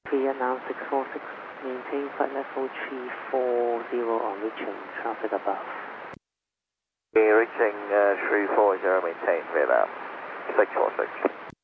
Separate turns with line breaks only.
Via now 646, maintain flight level 340 on reaching traffic above.
Reaching 340, maintain via now 646.